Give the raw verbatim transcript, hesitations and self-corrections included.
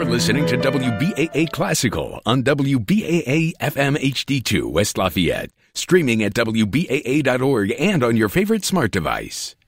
You're listening to W B A A Classical on W B A A F M H D two West Lafayette. Streaming at W B A A dot org and on your favorite smart device.